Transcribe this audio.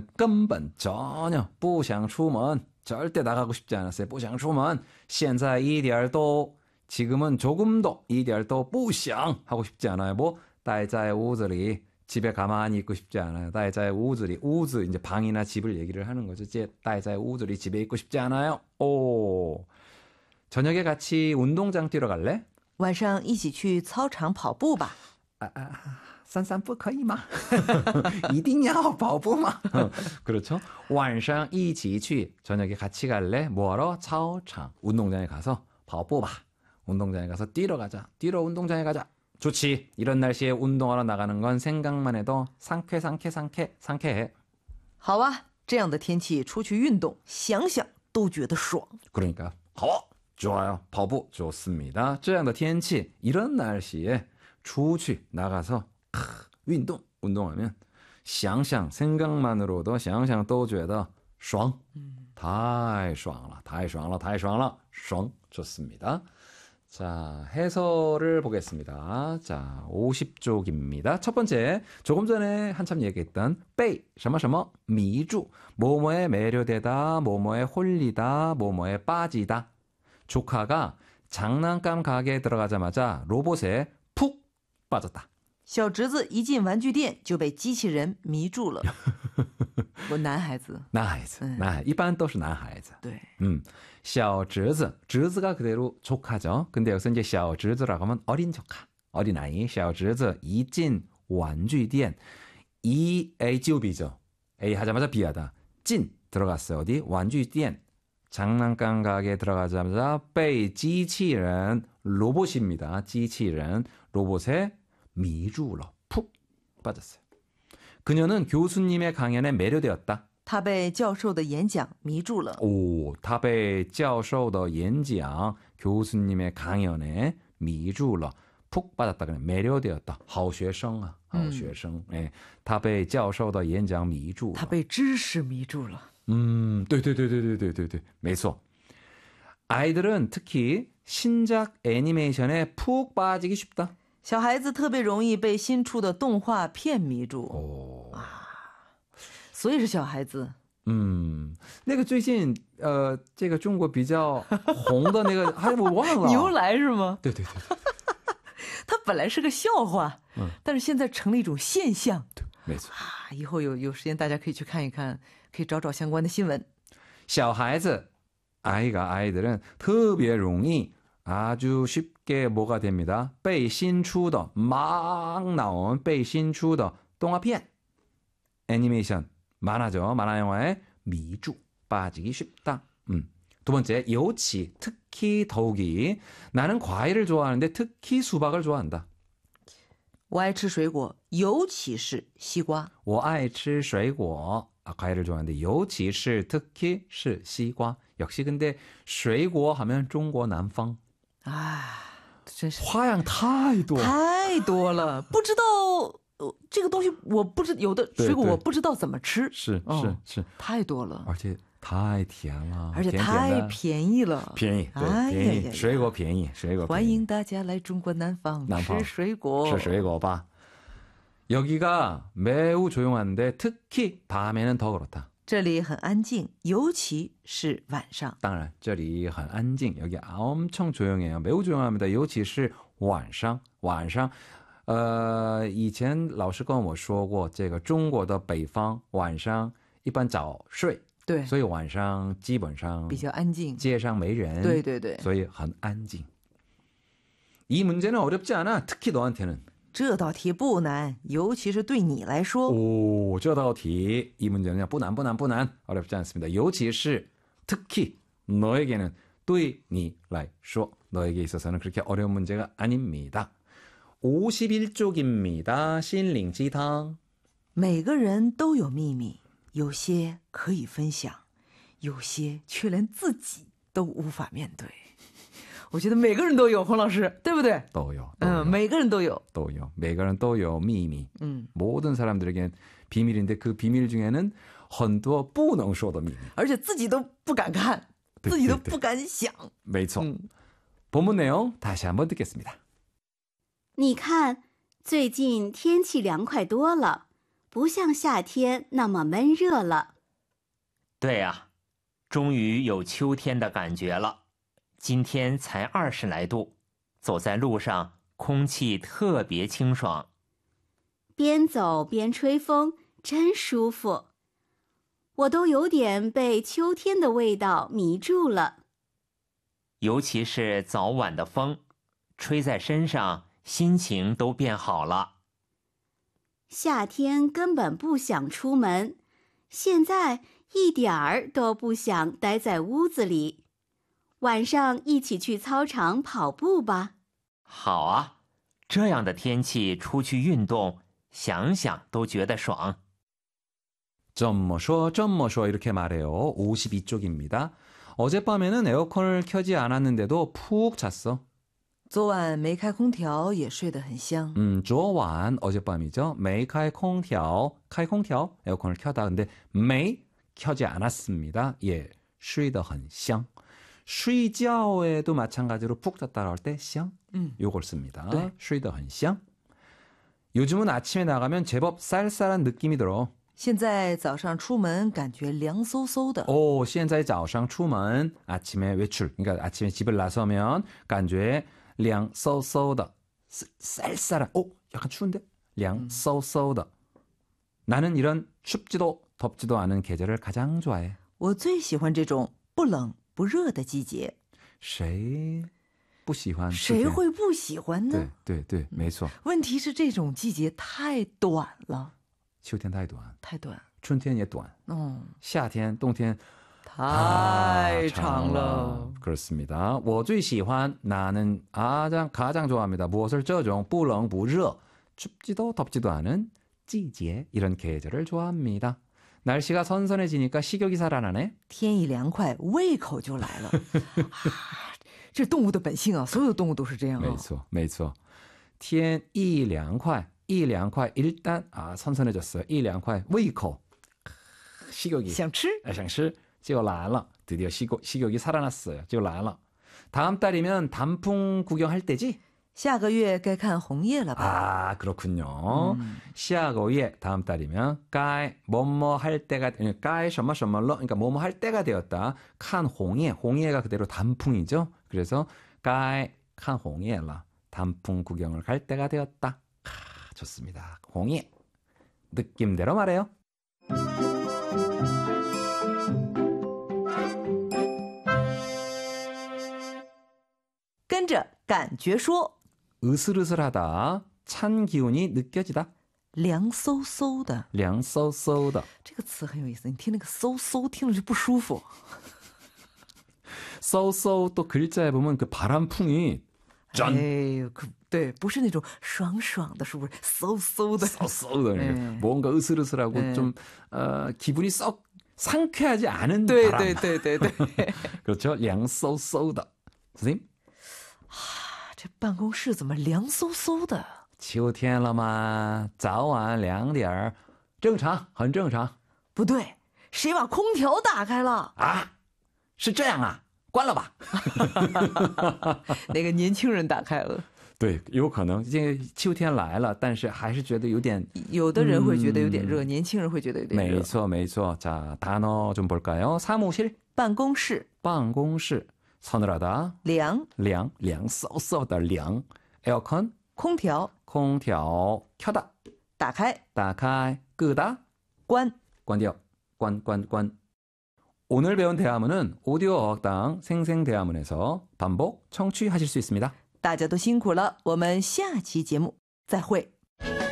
때는 根本 전혀 不想出门 절대 나가고 싶지 않았어요. 不想出门 现在一点都 지금은 조금도 一点都不想 하고 싶지 않아요. 뭐 待在屋子里 집에 가만히 있고 싶지 않아요. 待在屋子里 屋子 이제 방이나 집을 얘기를 하는 거죠. 待在屋子里 집에 있고 싶지 않아요. 오. 저녁에 같이 운동장 뛰러 갈래? 晚上一起去操场跑步吧。 散散步可以吗？一定要跑步吗？ 그렇죠. 晚上一起去 저녁에 같이 갈래? 뭐하러? 操场 운동장에 가서 跑步吧. 운동장에 가서 뛰러 가자. 뛰러 운동장에 가자. 좋지. 이런 날씨에 운동하러 나가는 건 생각만 해도 상쾌해. 好啊，这样的天气出去运动，想想都觉得爽。 그러니까 好, 좋아요. 跑步 좋습니다. 这样的天气 이런 날씨에 出去 나가서 운동하면 想想 생각만으로도 想想都觉得爽. 太爽了. 爽 좋습니다. 자, 해설을 보겠습니다. 자, 50쪽입니다. 첫 번째, 조금 전에 한참 얘기했던 被 什么什么 迷住 뭐뭐에 매료되다, 뭐뭐에 홀리다, 뭐뭐에 빠지다. 조카가 장난감 가게에 들어가자마자 로봇에 푹 빠졌다. 小侄子一进玩具店就被机器人迷住了。我男孩子。 男孩子. 一般都是男孩子. 对. 小侄子, 侄子가 그대로 조카죠. 근데 여기서 이제 小侄子라고 하면 어린 조카, 어린 아이. 小侄子一进玩具店, 이 A 지우비죠. A 하자마자 B하다. 찐 들어갔어요. 어디? 玩具店. 장난감 가게에 들어가자마자 被机器人 로봇입니다. 机器人 로봇에 迷住了, 푹 빠졌어요. 그녀는 교수님의 강연에 매료되었다. 他被教授的演讲迷住了。 오, 他被教授的演讲 교수님의 강연에 迷住了, 푹 빠졌다. 그냥 매료되었다. 好学生啊,好学生. 예, 他被教授的演讲迷住了. 他被知识迷住了. 对. 没错. 아이들은 특히 신작 애니메이션에 푹 빠지기 쉽다. 小孩子特别容易被新出的动画片迷住。 所以是小孩子。 那个最近这个中国比较红的那个我忘了。 牛来是吗？ 对。 它本来是个笑话，但是现在成了一种现象。 对，没错。 以后有时间大家可以去看一看，可以找找相关的新闻。 小孩子 아이들은 特别容易 아주 쉽게 뭐가 됩니다. 被新出的 막 나온 被新出的 동화편 애니메이션 만화죠. 만화 영화에 미주 빠지기 쉽다. 두 번째, 尤其 특히 더욱이 나는 과일을 좋아하는데 특히 수박을 좋아한다. 我爱吃水果，尤其是西瓜。 我爱吃水果. 과일을 좋아하는데 尤其是 특히 是西瓜. 역시 근데 水果 하면 중국 남방. 真是花样太多了，不知道这个东西我不知有的水果我不知道怎么吃。 是太多了， 而且太甜了， 而且太便宜了。 便宜，水果便宜。 欢迎大家来中国南方吃水果。 吃水果吧。 여기가 매우 조용한데 특히 밤에는 더 그렇다. 这里很安静，尤其是晚上。 当然这里很安静, 여기 엄청 조용해요. 매우 조용합니다. 尤其是晚上以前老师跟我说过这个中国的北方晚上一般早睡， 对， 所以晚上基本上比较安静， 街上没人， 对， 所以很安静。 이 문제는 어렵지 않아. 특히 너한테는. 这道题不难，尤其是对你来说。 오, 这道题, 이 문제는 不难 어렵지 않습니다. 尤其是 특히 너에게는 对你来说 너에게 있어서는 그렇게 어려운 문제가 아닙니다. 51쪽입니다. 心灵鸡汤. 每个人都有秘密，有些可以分享，有些却连自己都无法面对。 我觉得每个人都有，洪老师，对不对？ 都有， 每个人都有， 每个人都有秘密。 모든 사람들에겐 비밀인데 그 비밀 중에는 很多不能说的秘密， 而且自己都不敢看，自己都不敢想。 没错。 본문 내용 다시 한번 듣겠습니다. 你看，最近天气凉快多了， 不像夏天那么闷热了。 对呀，终于有秋天的感觉了。今天才20来度，走在路上，空气特别清爽。 边走边吹风，真舒服。我都有点被秋天的味道迷住了。 尤其是早晚的风，吹在身上，心情都变好了。 夏天根本不想出门，现在一点儿都不想待在屋子里。晚上一起去操场跑步吧。 好啊，这样的天气出去运动，想想都觉得爽。 점머쇼 이렇게 말해요. 52쪽입니다. 어젯밤에는 에어컨을 켜지 않았는데도 푹 잤어. 昨晚没开空调也睡得很香。 昨晚 어젯밤이죠. 没开空调 에어컨을 켜다. 근데 没 켜지 않았습니다. 예, 睡得很香. 쉬자오에도 마찬가지로 푹 잤다고 할 때香 요걸 씁니다. 네. 睡得很香. 요즘은 아침에 나가면 제법 쌀쌀한 느낌이 들어. 现在早上出门感觉凉飕飕的。 오, 现在早上出门 아침에 외출, 그러니까 아침에 집을 나서면 感觉凉飕飕的 쌀쌀한. 오, 약간 추운데? 凉飕飕的. 나는 이런 춥지도 덥지도 않은 계절을 가장 좋아해. 我最喜欢这种不冷不热的季节。 谁不喜欢谁会不喜欢呢？ 对，没错。 问题是这种季节太短了。 秋天太短， 太短。 春天也短。夏天、冬天太长了。 그렇습니다. 我最喜欢 나는 가장 좋아합니다. 무엇을 这种不冷不热 춥지도 덥지도 않은 季节 이런 계절을 좋아합니다. 날씨가 선선해지니까 식욕이 살아나네. 天一凉快，胃口就来了。这动物的本性啊，所有动物都是这样啊。 没错。天一凉快 일단 선선해졌어요. 一凉快 胃口 식욕이 想吃就来了. 드디어 식욕이 살아났어요. 就来了. 다음 달이면 단풍 구경할 때지? 下个月该看红叶了吧？ 그렇군요. 下个月 다음 달이면 该뭐뭐 할 때가 该什么什么了 그러니까 뭐뭐 할 때가 되었다. 看红叶 홍예가 그대로 단풍이죠. 그래서 该看红叶了. 단풍 구경을 갈 때가 되었다. 좋습니다. 홍예. 느낌대로 말해요. 跟着感觉说 으슬으슬하다. 찬 기운이 느껴지다. 凉飕飕的。 凉飕飕的这个词很有意思，你听那个嗖嗖听着就不舒服。 嗖嗖또 글자에 보면 그 바람풍이 짠. 对，不是那种爽爽的，是不是？嗖嗖的。 嗖的 뭔가 으슬으슬하고 좀 기분이 썩 상쾌하지 않은 对 바람. 对。 그렇죠. 凉飕飕的. 선생님? 这办公室怎么凉飕飕的？ 秋天了嘛，早晚凉点儿，正常，很正常。 不对，谁把空调打开了？ 是这样啊，关了吧。 那个年轻人打开了。 对，有可能这个秋天来了，但是还是觉得有点。 有的人会觉得有点热，年轻人会觉得有点热。 没错，没错。자， 단어 좀 볼까요? 사무실, 办公室， 办公室, 서늘하다, 凉， 凉嗖嗖的凉. 에어컨, 空调， 空调, 켜다, 打开， 打开, 끄다, 关。 关掉, 관. 오늘 배운 대화문은 오디오 어학당 생생대화문에서 반복 청취하실 수 있습니다. 大家都辛苦了，我们下期节目再会。